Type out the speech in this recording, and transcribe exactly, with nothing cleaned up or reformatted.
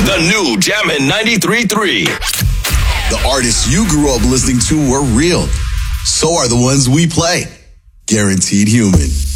The new Jammin' ninety-three point three. The artists you grew up listening to were real. So are the ones we play. Guaranteed Human.